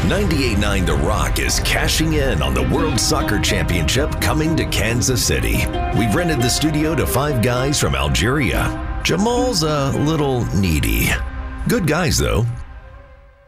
98.9 The Rock is cashing in on the World Soccer Championship coming to Kansas City. We've rented the studio to 5 guys from Algeria. Jamal's a little needy. Good guys, though.